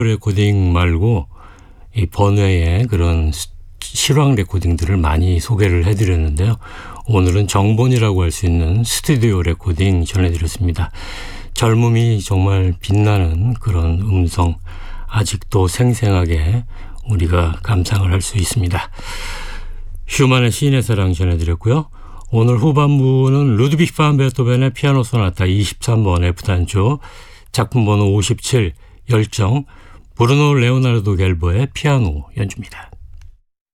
레코딩 말고 이 번외의 그런 실황 레코딩들을 많이 소개를 해드렸는데요. 오늘은 정본이라고 할 수 있는 스튜디오 레코딩 전해드렸습니다. 젊음이 정말 빛나는 그런 음성, 아직도 생생하게 우리가 감상을 할 수 있습니다. 슈만의 시인의 사랑 전해드렸고요. 오늘 후반부는 루드비히 반 베토벤의 피아노 소나타 23번 F단조, 작품 번호 57 열정, 브루노 레오나르도 겔보의 피아노 연주입니다.